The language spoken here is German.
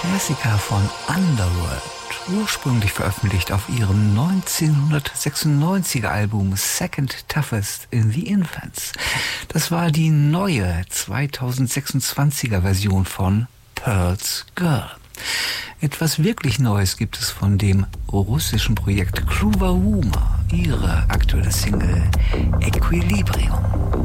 Klassiker von Underworld, ursprünglich veröffentlicht auf ihrem 1996er Album Second Toughest in the Infants. Das war die neue 2026er Version von Pearl's Girl. Etwas wirklich Neues gibt es von dem russischen Projekt Kluva Wuma, ihre aktuelle Single Equilibrium.